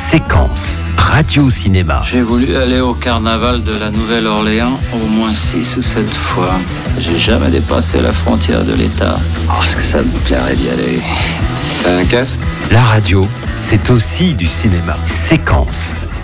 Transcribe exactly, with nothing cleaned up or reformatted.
Séquence, radio-cinéma. J'ai voulu aller au carnaval de la Nouvelle-Orléans au moins six ou sept fois. J'ai jamais dépassé la frontière de l'État. Oh, est-ce que ça me plairait d'y aller? T'as un casque? La radio, c'est aussi du cinéma. Séquence.